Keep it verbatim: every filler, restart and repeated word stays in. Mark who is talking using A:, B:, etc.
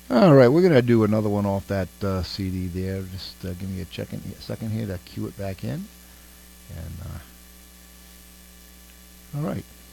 A: All right, we're gonna do another one off that uh, C D there. Just uh, give me a second, second here to cue it back in. And uh, all right.